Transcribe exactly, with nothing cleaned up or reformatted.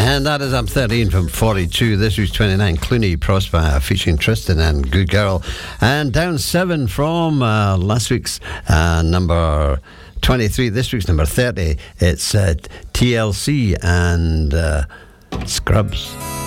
And that is up thirteen from forty-two. This week's twenty-nine, Clooney Prosper featuring Tristan and Good Girl. And down seven from uh, last week's uh, number twenty-three. This week's number thirty. It's uh, T L C and uh, Scrubs.